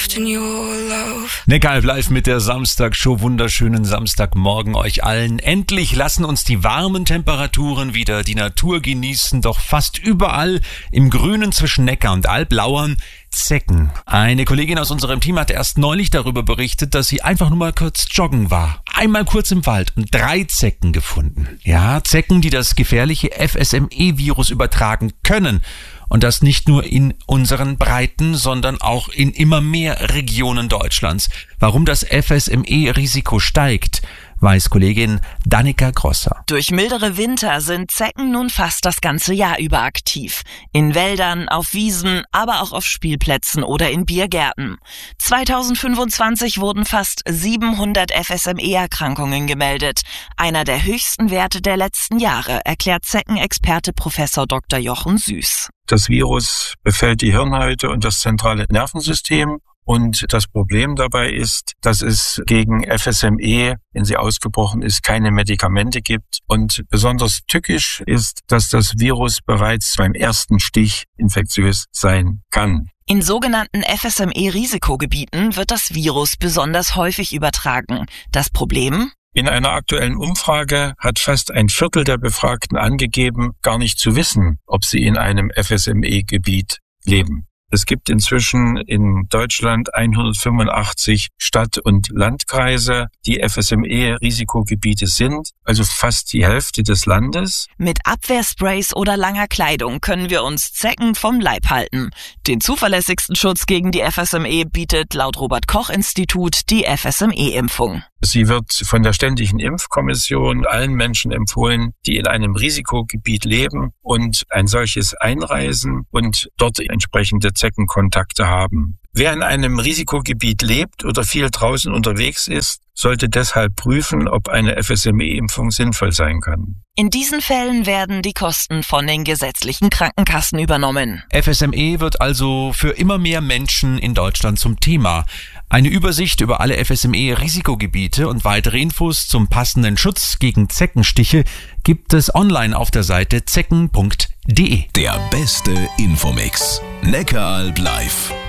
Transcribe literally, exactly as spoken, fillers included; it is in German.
soft in your love. Neckaralb live mit der Samstagshow. Wunderschönen Samstagmorgen euch allen. Endlich lassen uns die warmen Temperaturen wieder die Natur genießen. Doch fast überall im Grünen zwischen Neckar und Alb lauern Zecken. Eine Kollegin aus unserem Team hat erst neulich darüber berichtet, dass sie einfach nur mal kurz joggen war. Einmal kurz im Wald und drei Zecken gefunden. Ja, Zecken, die das gefährliche F S M E-Virus übertragen können. Und das nicht nur in unseren Breiten, sondern auch in immer mehr Regionen Deutschlands. Warum das F S M E-Risiko steigt, weiß Kollegin Danica Grosser. Durch mildere Winter sind Zecken nun fast das ganze Jahr über aktiv. In Wäldern, auf Wiesen, aber auch auf Spielplätzen oder in Biergärten. zweitausendfünfundzwanzig wurden fast siebenhundert F S M E-Erkrankungen gemeldet. Einer der höchsten Werte der letzten Jahre, erklärt Zeckenexperte Professor Doktor Jochen Süß. Das Virus befällt die Hirnhäute und das zentrale Nervensystem. Und das Problem dabei ist, dass es gegen F S M E, wenn sie ausgebrochen ist, keine Medikamente gibt. Und besonders tückisch ist, dass das Virus bereits beim ersten Stich infektiös sein kann. In sogenannten F S M E-Risikogebieten wird das Virus besonders häufig übertragen. Das Problem? In einer aktuellen Umfrage hat fast ein Viertel der Befragten angegeben, gar nicht zu wissen, ob sie in einem F S M E-Gebiet leben. Es gibt inzwischen in Deutschland hundertfünfundachtzig Stadt- und Landkreise, die F S M E-Risikogebiete sind, also fast die Hälfte des Landes. Mit Abwehrsprays oder langer Kleidung können wir uns Zecken vom Leib halten. Den zuverlässigsten Schutz gegen die F S M E bietet laut Robert-Koch-Institut die F S M E-Impfung. Sie wird von der Ständigen Impfkommission allen Menschen empfohlen, die in einem Risikogebiet leben und ein solches einreisen und dort entsprechende Zeckenkontakte haben. Wer in einem Risikogebiet lebt oder viel draußen unterwegs ist, sollte deshalb prüfen, ob eine F S M E-Impfung sinnvoll sein kann. In diesen Fällen werden die Kosten von den gesetzlichen Krankenkassen übernommen. F S M E wird also für immer mehr Menschen in Deutschland zum Thema. Eine Übersicht über alle F S M E-Risikogebiete und weitere Infos zum passenden Schutz gegen Zeckenstiche gibt es online auf der Seite zecken punkt de. Der beste Infomix. Neckaralb live.